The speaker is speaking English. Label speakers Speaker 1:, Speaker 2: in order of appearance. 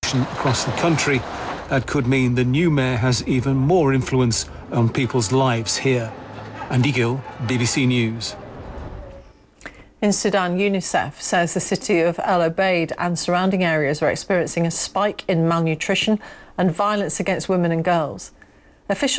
Speaker 1: malnutrition across the country. That could mean the new mayor has even more influence on people's lives here. Andy Gill, BBC News.
Speaker 2: In Sudan, UNICEF says the city of El Obeid and surrounding areas are experiencing a spike in malnutrition and violence against women and girls. Officials